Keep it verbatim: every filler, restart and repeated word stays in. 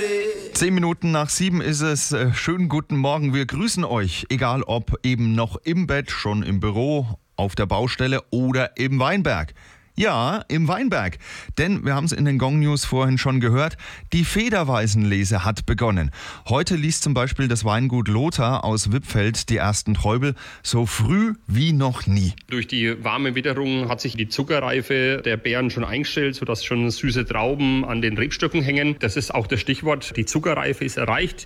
Zehn Minuten nach sieben ist es. Schönen guten Morgen. Wir grüßen euch, egal ob eben noch im Bett, schon im Büro, auf der Baustelle oder im Weinberg. Ja, im Weinberg. Denn wir haben es in den Gong News vorhin schon gehört, die Federweisenlese hat begonnen. Heute liest zum Beispiel das Weingut Lothar aus Wippfeld die ersten Träubel so früh wie noch nie. Durch die warme Witterung hat sich die Zuckerreife der Beeren schon eingestellt, sodass schon süße Trauben an den Rebstöcken hängen. Das ist auch das Stichwort. Die Zuckerreife ist erreicht.